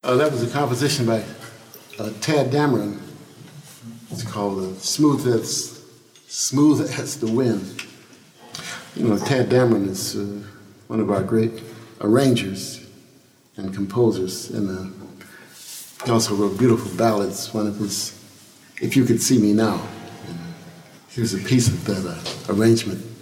That was a composition by Tad Dameron. It's called Smooth as the Wind. You know, Tad Dameron is one of our great arrangers and composers, and he also wrote beautiful ballads. One of his, If You Could See Me Now. And here's a piece of that arrangement.